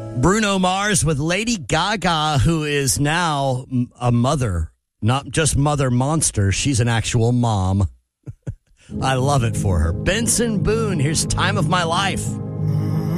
Bruno Mars with Lady Gaga, who is now a mother, not just mother monster. She's an actual mom. I love it for her. Benson Boone, here's Time of My Life.